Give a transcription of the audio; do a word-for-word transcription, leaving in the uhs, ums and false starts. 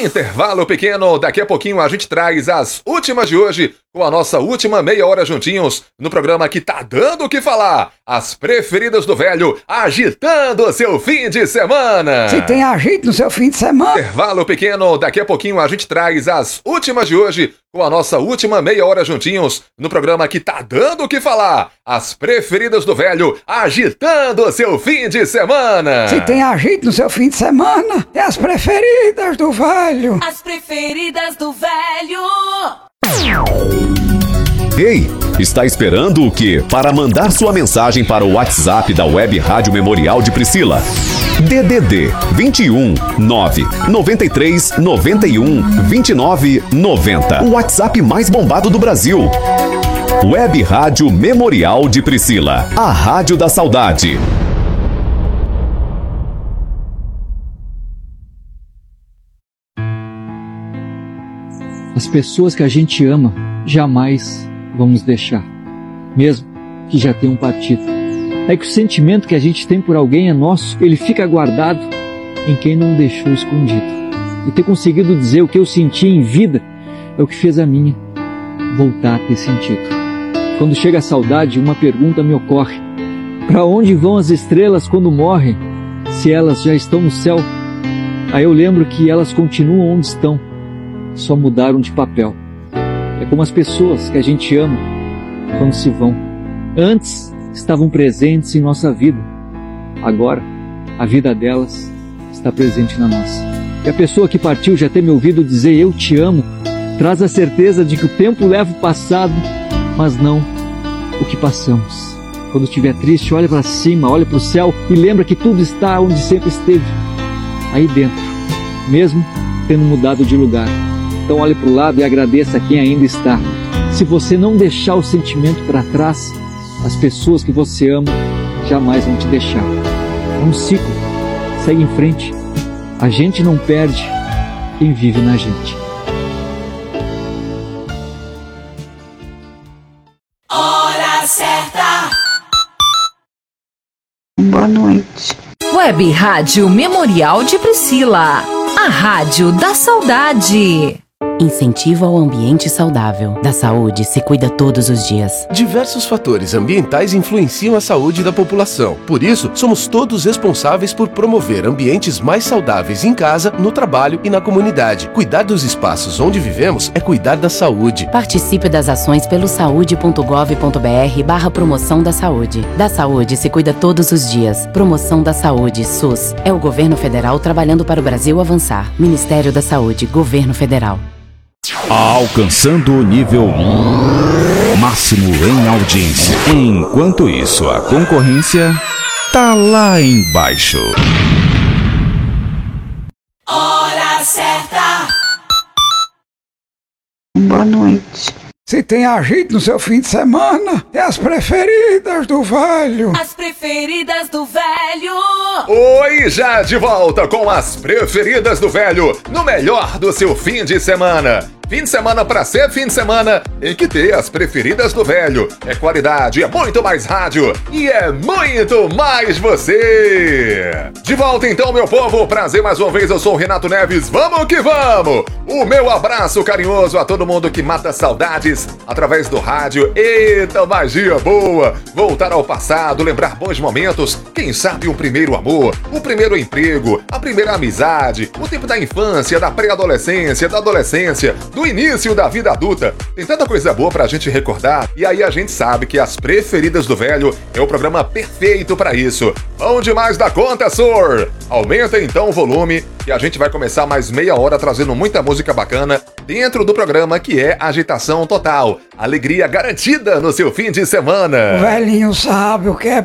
Intervalo pequeno, daqui a pouquinho a gente traz as últimas de hoje com a nossa última meia hora juntinhos no programa que tá dando o que falar. As preferidas do velho agitando o seu fim de semana. Se tem agito no seu fim de semana. Intervalo pequeno, daqui a pouquinho a gente traz as últimas de hoje com a nossa última meia hora juntinhos no programa que tá dando o que falar. As preferidas do velho agitando o seu fim de semana. Se tem agito no seu fim de semana, é as preferidas do velho. As preferidas do velho. Ei, está esperando o quê? Para mandar sua mensagem para o WhatsApp da Web Rádio Memorial de Priscila. D D D vinte e um, nove, noventa e três, noventa e um, vinte e nove, noventa. O WhatsApp mais bombado do Brasil. Web Rádio Memorial de Priscila. A Rádio da Saudade. As pessoas que a gente ama jamais vão nos deixar, mesmo que já tenham partido. É que o sentimento que a gente tem por alguém é nosso, ele fica guardado em quem não deixou escondido. E ter conseguido dizer o que eu senti em vida é o que fez a minha voltar a ter sentido. Quando chega a saudade, uma pergunta me ocorre: para onde vão as estrelas quando morrem, se elas já estão no céu? Aí eu lembro que elas continuam onde estão, só mudaram de papel. É como as pessoas que a gente ama quando se vão. Antes estavam presentes em nossa vida. Agora, a vida delas está presente na nossa. E a pessoa que partiu já ter me ouvido dizer eu te amo, traz a certeza de que o tempo leva o passado, mas não o que passamos. Quando estiver triste, olha para cima, olha para o céu e lembra que tudo está onde sempre esteve, aí dentro, mesmo tendo mudado de lugar. Então olhe para o lado e agradeça a quem ainda está. Se você não deixar o sentimento para trás, as pessoas que você ama jamais vão te deixar. É um ciclo, segue em frente. A gente não perde quem vive na gente. Hora certa. Boa noite. Web Rádio Memorial de Priscila. A Rádio da Saudade. Incentivo ao ambiente saudável. Da saúde se cuida todos os dias. Diversos fatores ambientais influenciam a saúde da população. Por isso, somos todos responsáveis por promover ambientes mais saudáveis em casa, no trabalho e na comunidade. Cuidar dos espaços onde vivemos é cuidar da saúde. Participe das ações pelo saúde ponto gov ponto br barra promoção da saúde. Da saúde se cuida todos os dias. Promoção da Saúde, SUS. É o governo federal trabalhando para o Brasil avançar. Ministério da Saúde, Governo Federal. Alcançando o nível máximo em audiência. Enquanto isso, a concorrência tá lá embaixo. Hora certa. Boa noite. Se tem agito no seu fim de semana, é as preferidas do velho. As preferidas do velho. Oi, já de volta com as preferidas do velho, no melhor do seu fim de semana. Fim de semana pra ser fim de semana, tem que ter as preferidas do velho. É qualidade, é muito mais rádio e é muito mais você. De volta então, meu povo, prazer mais uma vez, eu sou o Renato Neves, vamos que vamos. O meu abraço carinhoso a todo mundo que mata saudades através do rádio. Eita, magia boa, voltar ao passado, lembrar bons momentos, quem sabe um primeiro amor, o primeiro emprego, a primeira amizade, o tempo da infância, da pré-adolescência, da adolescência, do início da vida adulta. Tem tanta coisa boa pra gente recordar, e aí a gente sabe que as preferidas do velho é o programa perfeito pra isso. Bom demais da conta, senhor! Aumenta então o volume e a gente vai começar mais meia hora trazendo muita música bacana dentro do programa que é Agitação Total. Alegria garantida no seu fim de semana. O velhinho sabe o que é